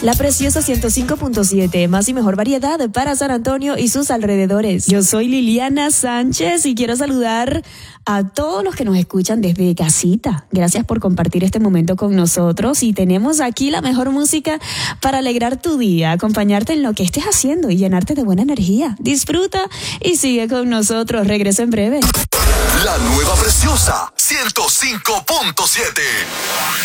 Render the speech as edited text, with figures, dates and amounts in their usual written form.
La Preciosa 105.7, más y mejor variedad para San Antonio y sus alrededores. Yo soy Liliana Sánchez y quiero saludar a todos los que nos escuchan desde casita. Gracias por compartir este momento con nosotros y tenemos aquí la mejor música para alegrar tu día, acompañarte en lo que estés haciendo y llenarte de buena energía. Disfruta y sigue con nosotros. Regreso en breve. La nueva Preciosa 105.7.